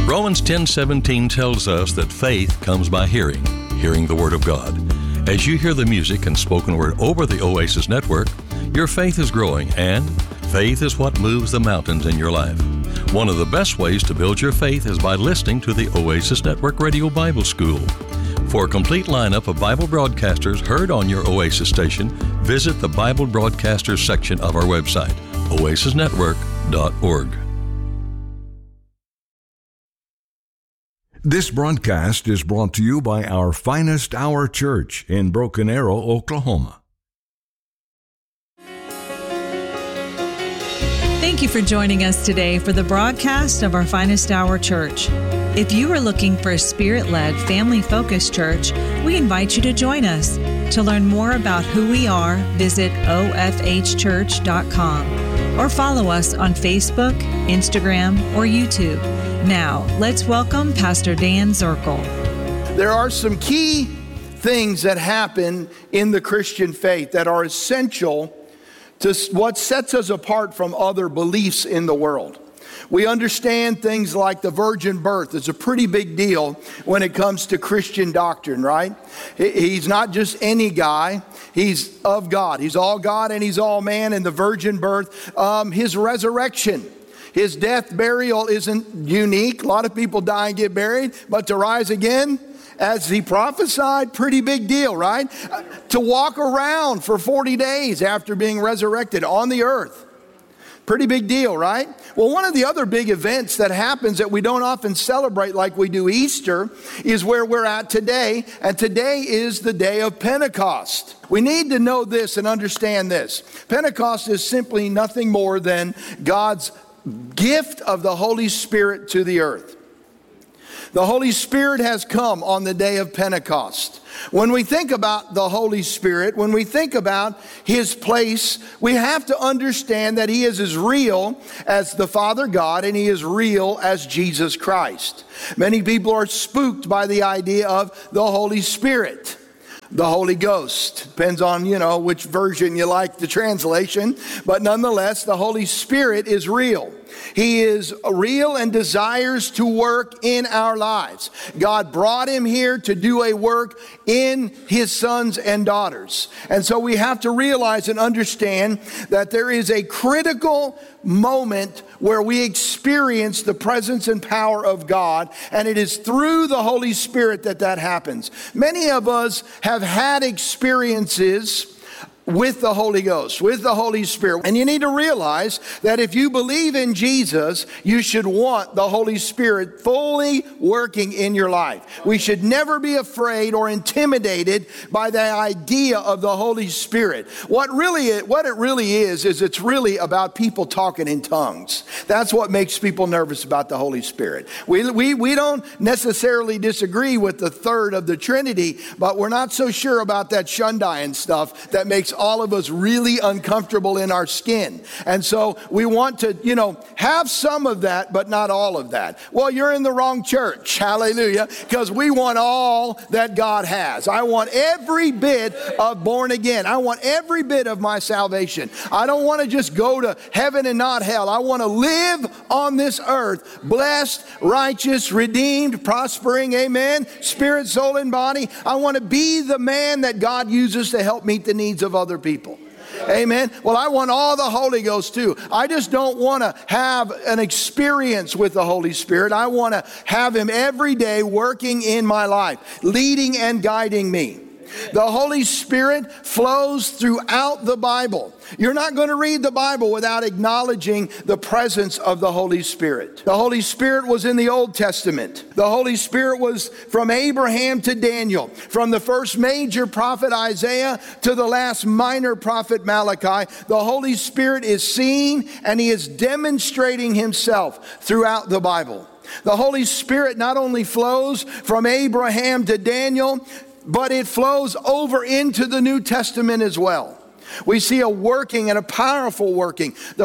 Romans 10:17 tells us that faith comes by hearing the Word of God. As you hear the music and spoken word over the Oasis Network, your faith is growing, and faith is what moves the mountains in your life. One of the best ways to build your faith is by listening to the Oasis Network Radio Bible School. For a complete lineup of Bible broadcasters heard on your Oasis station, visit the Bible Broadcasters section of our website, oasisnetwork.org. This broadcast is brought to you by our Finest Hour Church in Broken Arrow, Oklahoma. Thank you for joining us today for the broadcast of our Finest Hour Church. If you are looking for a Spirit-led, family-focused church, we invite you to join us. To learn more about who we are, visit ofhchurch.com or follow us on Facebook, Instagram, or YouTube. Now, let's welcome Pastor Dan Zirkle. There are some key things that happen in the Christian faith that are essential to what sets us apart from other beliefs in the world. We understand things like the virgin birth is a pretty big deal when it comes to Christian doctrine, right? He's not just any guy. He's of God. He's all God and he's all man. And the virgin birth, his resurrection, his death, burial isn't unique. A lot of people die and get buried, but to rise again, as he prophesied, pretty big deal, right? To walk around for 40 days after being resurrected on the earth. Pretty big deal, right? Well, one of the other big events that happens that we don't often celebrate like we do Easter is where we're at today, and today is the day of Pentecost. We need to know this and understand this. Pentecost is simply nothing more than God's gift of the Holy Spirit to the earth. The Holy Spirit has come on the day of Pentecost. When we think about the Holy Spirit, when we think about His place, we have to understand that He is as real as the Father God and He is real as Jesus Christ. Many people are spooked by the idea of the Holy Spirit. The Holy Ghost. Depends on, which version you like the translation. But nonetheless, the Holy Spirit is real. He is real and desires to work in our lives. God brought Him here to do a work in His sons and daughters. And so we have to realize and understand that there is a critical moment where we experience the presence and power of God, and it is through the Holy Spirit that happens. Many of us have had experiences with the Holy Ghost, with the Holy Spirit. And you need to realize that if you believe in Jesus, you should want the Holy Spirit fully working in your life. We should never be afraid or intimidated by the idea of the Holy Spirit. What it really is it's really about people talking in tongues. That's what makes people nervous about the Holy Spirit. We don't necessarily disagree with the third of the Trinity, but we're not so sure about that shundai and stuff that makes all of us really uncomfortable in our skin. And so we want to, have some of that, but not all of that. Well, you're in the wrong church. Hallelujah. Because we want all that God has. I want every bit of born again. I want every bit of my salvation. I don't want to just go to heaven and not hell. I want to live on this earth, blessed, righteous, redeemed, prospering, amen, spirit, soul, and body. I want to be the man that God uses to help meet the needs of other people. Amen. Well, I want all the Holy Ghost too. I just don't want to have an experience with the Holy Spirit. I want to have Him every day working in my life, leading and guiding me. The Holy Spirit flows throughout the Bible. You're not going to read the Bible without acknowledging the presence of the Holy Spirit. The Holy Spirit was in the Old Testament. The Holy Spirit was from Abraham to Daniel, from the first major prophet Isaiah to the last minor prophet Malachi. The Holy Spirit is seen and He is demonstrating Himself throughout the Bible. The Holy Spirit not only flows from Abraham to Daniel, but it flows over into the New Testament as well. We see a working and a powerful working. The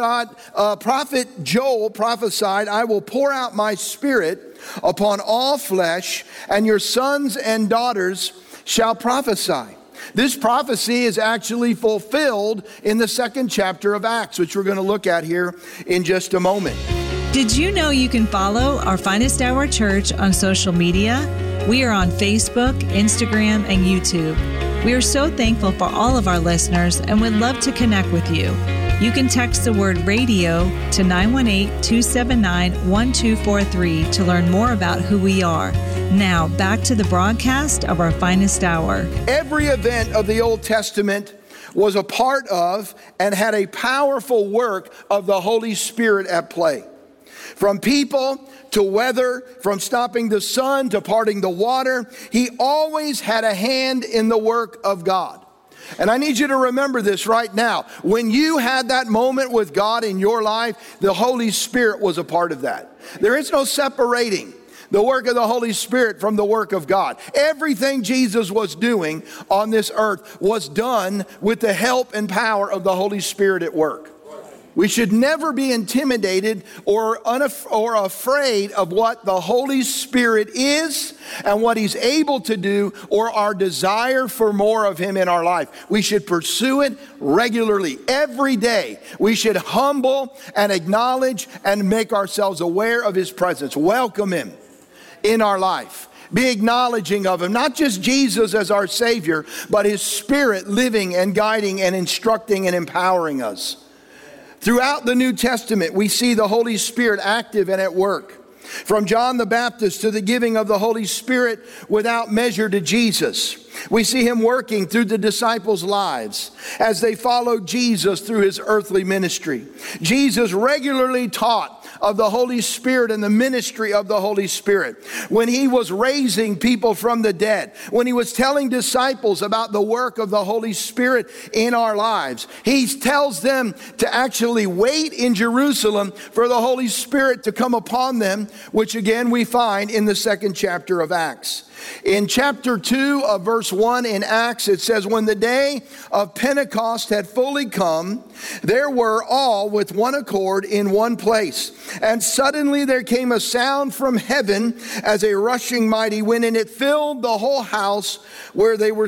prophet Joel prophesied, "I will pour out my Spirit upon all flesh, and your sons and daughters shall prophesy." This prophecy is actually fulfilled in the 2nd chapter of Acts, which we're going to look at here in just a moment. Did you know you can follow our Finest Hour Church on social media? We are on Facebook, Instagram, and YouTube. We are so thankful for all of our listeners and would love to connect with you. You can text the word radio to 918-279-1243 to learn more about who we are. Now, back to the broadcast of our Finest Hour. Every event of the Old Testament was a part of and had a powerful work of the Holy Spirit at play. From people to weather, from stopping the sun to parting the water, he always had a hand in the work of God. And I need you to remember this right now. When you had that moment with God in your life, the Holy Spirit was a part of that. There is no separating the work of the Holy Spirit from the work of God. Everything Jesus was doing on this earth was done with the help and power of the Holy Spirit at work. We should never be intimidated or afraid of what the Holy Spirit is and what He's able to do, or our desire for more of Him in our life. We should pursue it regularly, every day. We should humble and acknowledge and make ourselves aware of His presence. Welcome Him in our life. Be acknowledging of Him, not just Jesus as our Savior, but His Spirit living and guiding and instructing and empowering us. Throughout the New Testament, we see the Holy Spirit active and at work. From John the Baptist to the giving of the Holy Spirit without measure to Jesus, we see Him working through the disciples' lives as they followed Jesus through His earthly ministry. Jesus regularly taught of the Holy Spirit and the ministry of the Holy Spirit. When He was raising people from the dead, when He was telling disciples about the work of the Holy Spirit in our lives, He tells them to actually wait in Jerusalem for the Holy Spirit to come upon them, which again we find in the 2nd chapter of Acts. In chapter 2 of verse 1 in Acts, it says, when the day of Pentecost had fully come, there were all with one accord in one place. And suddenly there came a sound from heaven as a rushing mighty wind, and it filled the whole house where they were